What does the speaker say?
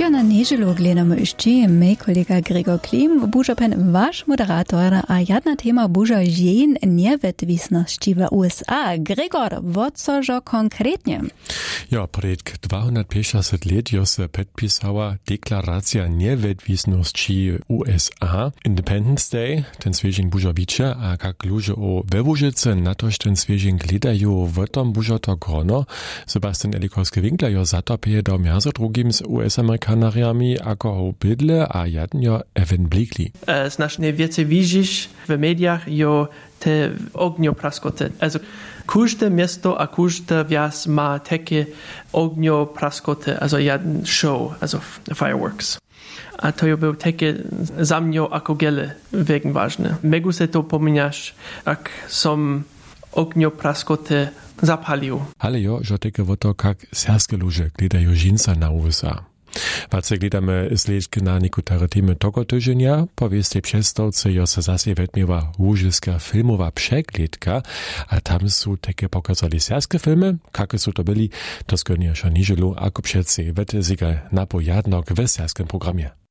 Jo na niedzielu gledamy ještě mej kolega Gregor Klim, buža pen váš moderator a jedna téma buža žien nevedvisnosti v USA. Gregor, wotcožo konkretnie? Ja, pred 250 let jo se podpisała deklaracja nevedvisnosti USA. Independence Day, ten sviežin buža viče, a kak luže o Wevužice, na tož ten sviežin gledajú, v tom buža to grono. Sebastian Elikorski-Winkler jo zatopie do mjazo drugim z US-Amerikanariami, ako ho bydle, a jadn jo Evan Blakely. Znacznie więcej widzisz w mediach jo te ogniopraskoty. Also każde miasto a każde wjazd ma takie ogniopraskoty, also jeden show, also fireworks. A to jo był takie za mnie jako gele wegen ważne. Megu se to pominasz, jak som ogniopraskoty zapalił. Ale jo, że takie woto kak serskie luże gledajú žinca na USA. Wace gledamy slečky na niekutare temy toko tyženia, powieste přestovce jo se zase vedmiewa łużyska filmowa przegledka, a tam su takie pokazali serskie filmy, kaké su to byli, to skoniaša niželu, ako přeci vete ziga na pojadnok v serskim programie.